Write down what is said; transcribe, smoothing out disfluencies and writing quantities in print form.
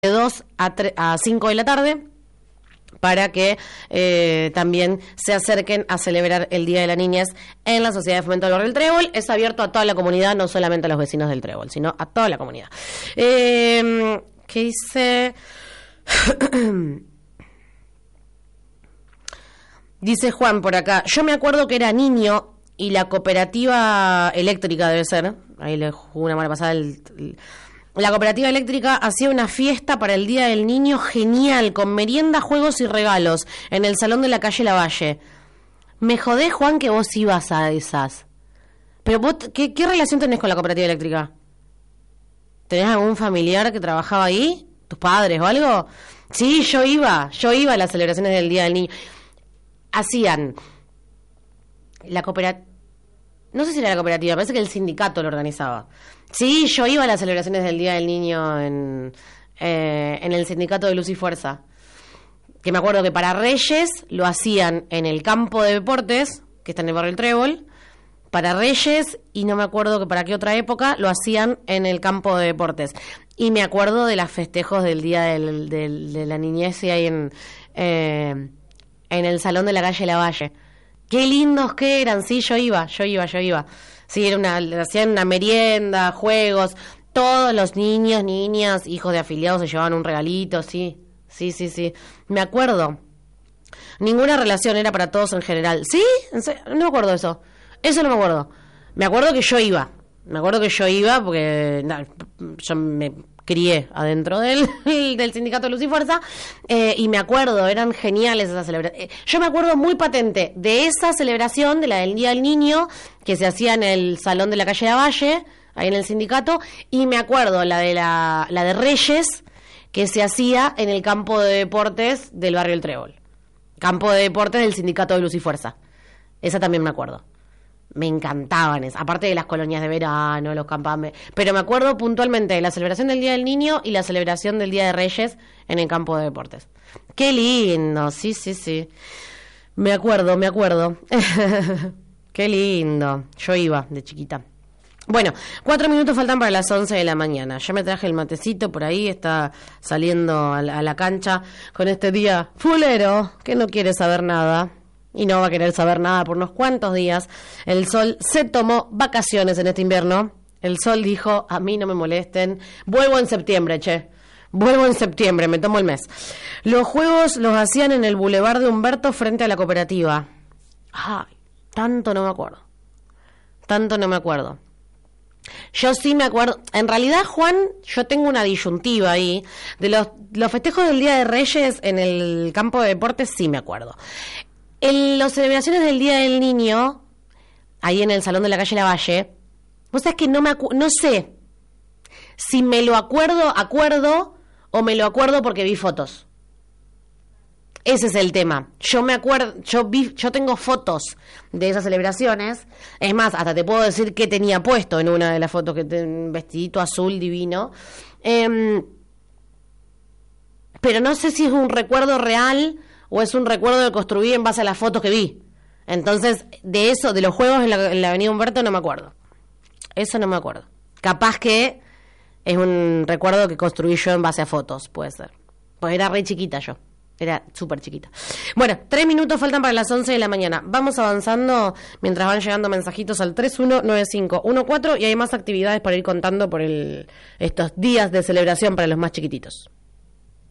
de 2 a 5 de la tarde, para que también se acerquen a celebrar el Día de la Niñez en la Sociedad de Fomento del Barrio del Trébol. Es abierto a toda la comunidad, no solamente a los vecinos del Trébol, sino a toda la comunidad. ¿Qué dice? Dice Juan por acá, yo me acuerdo que era niño y la cooperativa eléctrica debe ser, ahí le jugué una mala pasada, la cooperativa eléctrica hacía una fiesta para el Día del Niño genial, con merienda, juegos y regalos, en el salón de la calle Lavalle. Me jodés, Juan, que vos ibas a esas. Pero vos, ¿qué relación tenés con la cooperativa eléctrica? ¿Tenés algún familiar que trabajaba ahí? ¿Tus padres o algo? Sí, yo iba a las celebraciones del Día del Niño. Hacían la cooperativa, no sé si era la cooperativa, parece que el sindicato lo organizaba. Sí, yo iba a las celebraciones del Día del Niño en el sindicato de Luz y Fuerza. Que me acuerdo que para Reyes lo hacían en el campo de deportes, que está en el barrio del Trébol. Para Reyes, y no me acuerdo que para qué otra época, lo hacían en el campo de deportes. Y me acuerdo de los festejos del Día de la Niñez y ahí en el salón de la calle Lavalle. Qué lindos que eran, sí, yo iba. Sí, hacían una merienda, juegos, todos los niños, niñas, hijos de afiliados se llevaban un regalito, sí. Me acuerdo. Ninguna relación, era para todos en general. ¿Sí? No me acuerdo eso. Eso no me acuerdo. Me acuerdo que yo iba. Porque yo me crié adentro del sindicato de Luz y Fuerza, y me acuerdo, eran geniales esas celebraciones. Yo me acuerdo muy patente de esa celebración, de la del Día del Niño, que se hacía en el salón de la calle Lavalle, ahí en el sindicato, y me acuerdo la de Reyes, que se hacía en el campo de deportes del barrio del Trébol. Campo de deportes del sindicato de Luz y Fuerza. Esa también me acuerdo. Me encantaban esas, aparte de las colonias de verano, los campamentos. Pero me acuerdo puntualmente de la celebración del Día del Niño y la celebración del Día de Reyes en el campo de deportes. ¡Qué lindo! Sí. Me acuerdo. ¡Qué lindo! Yo iba de chiquita. Bueno, 4 minutos faltan para las 11 de la mañana. Ya me traje el matecito por ahí, está saliendo a la cancha con este día fulero, que no quiere saber nada. Y no va a querer saber nada por unos cuantos días. El sol se tomó vacaciones en este invierno. El sol dijo, a mí no me molesten. Vuelvo en septiembre, me tomo el mes. Los juegos los hacían en el Boulevard de Humberto frente a la cooperativa. Ay, tanto no me acuerdo. Yo sí me acuerdo. En realidad, Juan, yo tengo una disyuntiva ahí. De los festejos del Día de Reyes en el campo de deportes, sí me acuerdo. En las celebraciones del Día del Niño, ahí en el salón de la calle Lavalle, vos sabés que no sé si me lo acuerdo o me lo acuerdo porque vi fotos. Ese es el tema. Yo me acuerdo, yo tengo fotos de esas celebraciones. Es más, hasta te puedo decir qué tenía puesto en una de las fotos, que un vestidito azul divino. Pero no sé si es un recuerdo real o es un recuerdo que construí en base a las fotos que vi. Entonces, de eso, de los juegos en la avenida Humberto, no me acuerdo. Eso no me acuerdo. Capaz que es un recuerdo que construí yo en base a fotos, puede ser. Pues era re chiquita yo. Era súper chiquita. Bueno, 3 minutos faltan para las 11 de la mañana. Vamos avanzando mientras van llegando mensajitos al 319514 y hay más actividades para ir contando por estos días de celebración para los más chiquititos.